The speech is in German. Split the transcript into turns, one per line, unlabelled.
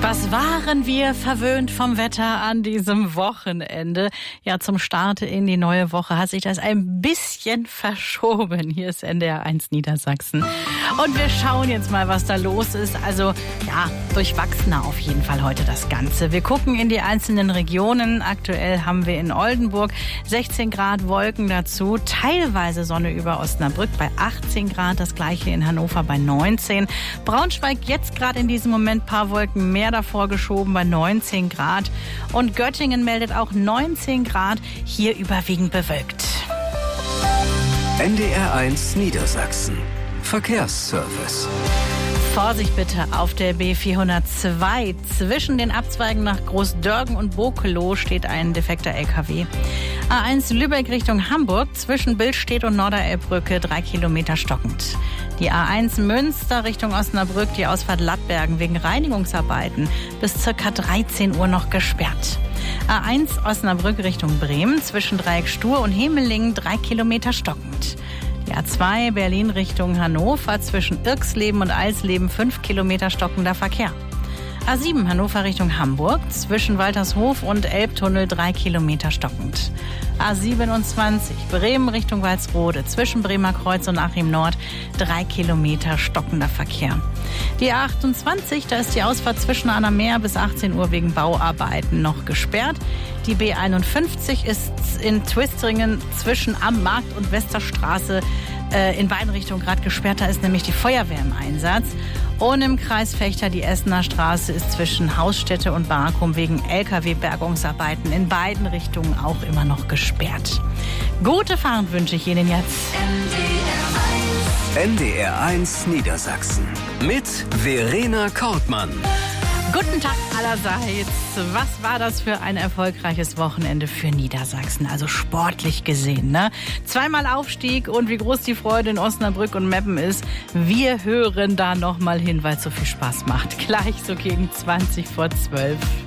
Was waren wir verwöhnt vom Wetter an diesem Wochenende? Ja, zum Start in die neue Woche hat sich das ein bisschen verschoben. Hier ist NDR 1 Niedersachsen. Und wir schauen jetzt mal, was da los ist. Also, ja, durchwachsener auf jeden Fall heute das Ganze. Wir gucken in die einzelnen Regionen. Aktuell haben wir in Oldenburg 16 Grad, Wolken dazu. Teilweise Sonne über Osnabrück bei 18 Grad. Das gleiche in Hannover bei 19. Braunschweig jetzt gerade in diesem Moment ein paar Wolken mehr davor geschoben bei 19 Grad. Und Göttingen meldet auch 19 Grad, hier überwiegend bewölkt.
NDR 1 Niedersachsen. Verkehrsservice.
Vorsicht bitte auf der B402. Zwischen den Abzweigen nach Großdörgen und Bokelow steht ein defekter LKW. A1 Lübeck Richtung Hamburg, zwischen Billstedt und Norderelbbrücke 3 Kilometer stockend. Die A1 Münster Richtung Osnabrück, die Ausfahrt Lattbergen wegen Reinigungsarbeiten bis ca. 13 Uhr noch gesperrt. A1 Osnabrück Richtung Bremen, zwischen Dreieck Stur und Hemelingen 3 Kilometer stockend. Die A2 Berlin Richtung Hannover, zwischen Irksleben und Alsleben 5 Kilometer stockender Verkehr. A7 Hannover Richtung Hamburg, zwischen Waltershof und Elbtunnel 3 Kilometer stockend. A27 Bremen Richtung Walsrode, zwischen Bremer Kreuz und Achim Nord 3 Kilometer stockender Verkehr. Die A28, da ist die Ausfahrt zwischen Annameer bis 18 Uhr wegen Bauarbeiten noch gesperrt. Die B51 ist in Twistringen zwischen Am Markt und Westerstraße in beiden Richtungen gerade gesperrt. Da ist nämlich die Feuerwehr im Einsatz. Und im Kreis Vechta die Essener Straße ist zwischen Hausstätte und Barkum wegen LKW-Bergungsarbeiten in beiden Richtungen auch immer noch gesperrt. Gute Fahrt wünsche ich Ihnen jetzt.
NDR 1 Niedersachsen mit Verena Kortmann.
Guten Tag allerseits. Was war das für ein erfolgreiches Wochenende für Niedersachsen? Also sportlich gesehen, ne? Zweimal Aufstieg und wie groß die Freude in Osnabrück und Meppen ist. Wir hören da noch mal hin, weil es so viel Spaß macht. Gleich so gegen 20 vor 12.